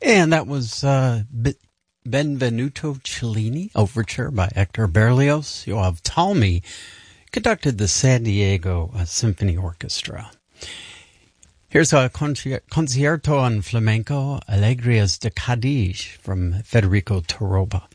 And that was Benvenuto Cellini, Overture by Hector Berlioz. Yoav Talmy conducted the San Diego Symphony Orchestra. Here's a concierto on flamenco, Alegrias de Cádiz from Federico Toroba.